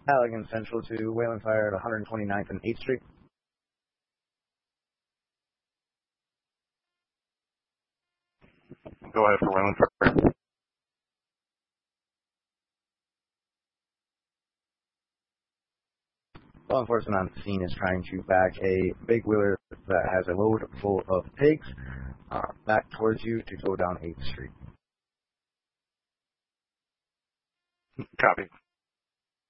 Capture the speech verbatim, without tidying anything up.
Allegan Central to Wayland Fire at one hundred twenty-ninth and eighth Street. Go ahead for Wayland Fire. Law enforcement on the scene is trying to back a big wheeler that has a load full of pigs uh, back towards you to go down eighth Street. Copy.